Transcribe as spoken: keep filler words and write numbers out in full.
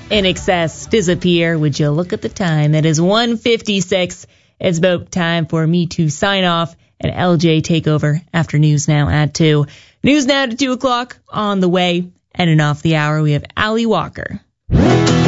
In Excess disappear. Would you look at the time? That is one fifty-six. It's about time for me to sign off and L J take over after News Now at two. News Now to two o'clock on the way. And in Off the Hour, we have Ali Walker.